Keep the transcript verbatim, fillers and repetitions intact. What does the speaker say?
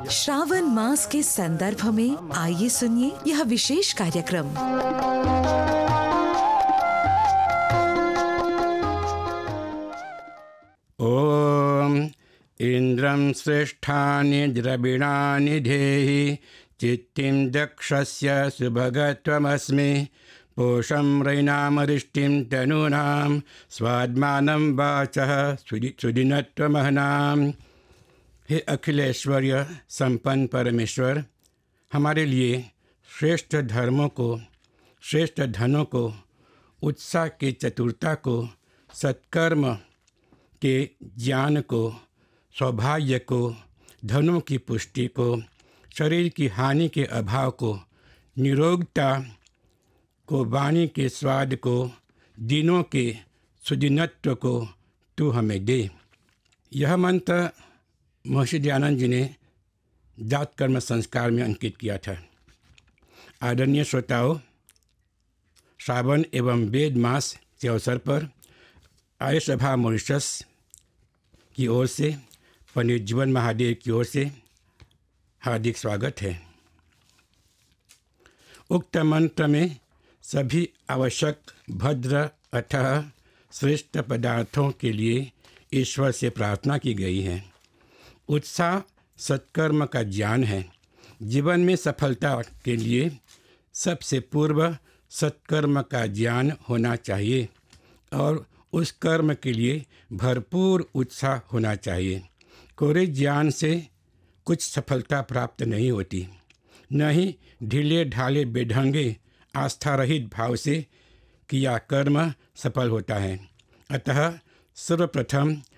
श्रावण मास के संदर्भ में आइए सुनिए यह विशेष कार्यक्रम। ओम इंद्रं श्रेष्ठानि द्रविणानि धेहि चित्तिं दक्षस्य सुभगत्वमस्मि पोषं रैनामरिष्टिं तनूनां स्वात्मानं वाचः सुदिनत्वमहनाम्। हे अखिलेश्वर्य संपन्न परमेश्वर, हमारे लिए श्रेष्ठ धर्मों को, श्रेष्ठ धनों को, उत्साह की चतुरता को, सत्कर्म के ज्ञान को, सौभाग्य को, धनों की पुष्टि को, शरीर की हानि के अभाव को, निरोगता को, वाणी के स्वाद को, दिनों के सुदिनत्व को तू हमें दे। यह मंत्र महर्षि दयानंद जी ने जात कर्म संस्कार में अंकित किया था। आदरणीय श्रोताओं, श्रावण एवं वेद मास के अवसर पर आर्य सभा मॉरिशस की ओर से, पंडित जीवन महादेव की ओर से हार्दिक स्वागत है। उक्त मंत्र में सभी आवश्यक भद्र अथः श्रेष्ठ पदार्थों के लिए ईश्वर से प्रार्थना की गई है। उत्साह सत्कर्म का ज्ञान है। जीवन में सफलता के लिए सबसे पूर्व सत्कर्म का ज्ञान होना चाहिए और उस कर्म के लिए भरपूर उत्साह होना चाहिए। कोरे ज्ञान से कुछ सफलता प्राप्त नहीं होती, न ही ढीले ढाले बेढंगे आस्था रहित भाव से किया कर्म सफल होता है। अतः सर्वप्रथम